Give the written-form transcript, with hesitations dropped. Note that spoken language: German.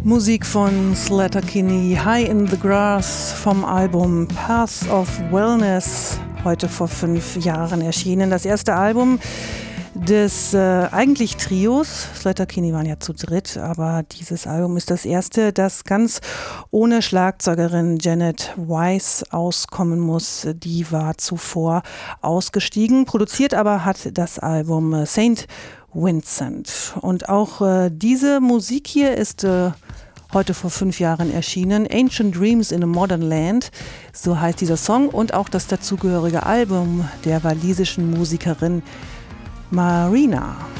Musik von Sleater-Kinney, High in the Grass vom Album Path of Wellness, heute vor 5 Jahren erschienen. Das erste Album des eigentlich Trios. Sleater-Kinney waren ja zu dritt, aber dieses Album ist das erste, das ganz ohne Schlagzeugerin Janet Weiss auskommen muss. Die war zuvor ausgestiegen. Produziert aber hat das Album St. Vincent. Und auch diese Musik hier ist heute vor 5 Jahren erschienen. Ancient Dreams in a Modern Land, so heißt dieser Song, und auch das dazugehörige Album der walisischen Musikerin Marina.